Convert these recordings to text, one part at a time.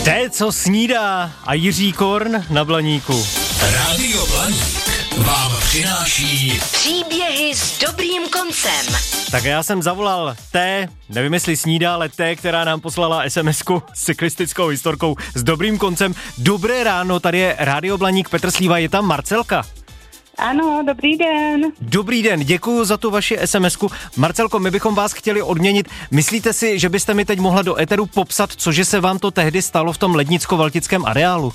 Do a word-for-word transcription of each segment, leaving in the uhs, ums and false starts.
Té, co snídá a Jiří Korn na Blaníku. Rádio Blaník vám přináší příběhy s dobrým koncem. Tak já jsem zavolal té, nevím jestli snídá, ale té, která nám poslala es em esku s cyklistickou historkou s dobrým koncem. Dobré ráno, tady je Rádio Blaník, Petr Slíva, je tam Marcelka. Ano, dobrý den. Dobrý den, děkuju za tu vaši es em esku. Marcelko, my bychom vás chtěli odměnit. Myslíte si, že byste mi teď mohla do éteru popsat, cože se vám to tehdy stalo v tom lednicko-valtickém areálu?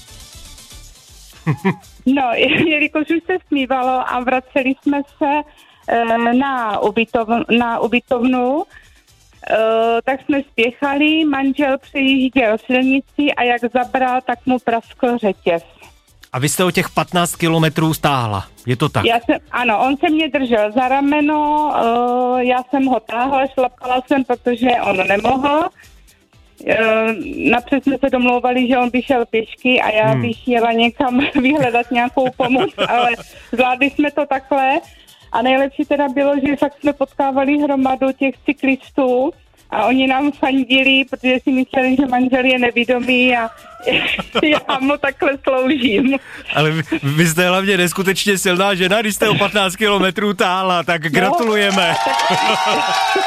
No, jelikož už se smívalo a vraceli jsme se e, na, ubytov, na ubytovnu, e, tak jsme spěchali, manžel přejížděl silnici a jak zabral, tak mu praskl řetěz. A vy jste o těch patnáct kilometrů stáhla, je to tak? Já jsem, ano, on se mě držel za rameno, e, já jsem ho táhla, šlapala jsem, protože on nemohl. Napřed jsme se domlouvali, že on by šel pěšky a já hmm. bych jela někam vyhledat nějakou pomoc, ale zvládli jsme to takhle a nejlepší teda bylo, že fakt jsme potkávali hromadu těch cyklistů a oni nám fandili, protože si mysleli, že manžel je nevědomý a já mu takhle sloužím. Ale vy, vy jste hlavně neskutečně silná žena, když jste o patnáct kilometrů táhla, tak gratulujeme. No,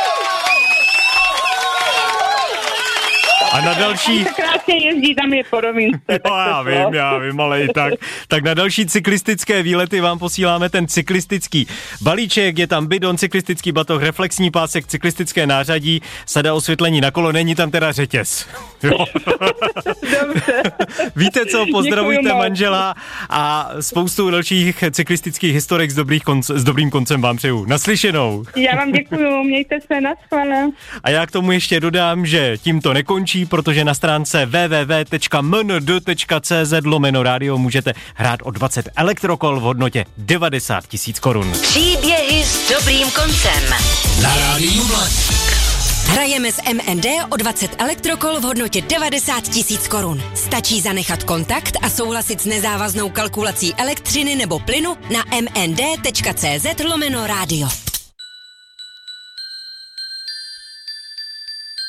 a na další... On se krásně jezdí, tam je po rovince. No, já vím, já vím, ale i tak. Tak na další cyklistické výlety vám posíláme ten cyklistický balíček, je tam bidon, cyklistický batoh, reflexní pásek, cyklistické nářadí, sada osvětlení na kolo, není tam teda řetěz. Jo. Dobře. Víte co, pozdravujte manžela a spoustu dalších cyklistických historek s, dobrých konc- s dobrým koncem vám přeju. Naslyšenou. Já vám děkuju, mějte se, naschvale. A já k tomu ještě dodám, že tím to nekončí, protože na stránce w w w tečka m n d tečka c z lomeno rádio můžete hrát o dvacet elektrokol v hodnotě devadesát tisíc korun. Příběhy s dobrým koncem. na Rádiu Blaník. Hrajeme s M N D o dvacet elektrokol v hodnotě devadesát tisíc korun. Stačí zanechat kontakt a souhlasit s nezávaznou kalkulací elektřiny nebo plynu na m n d tečka c z lomeno rádio.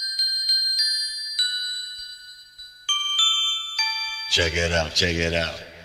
Check it out, check it out.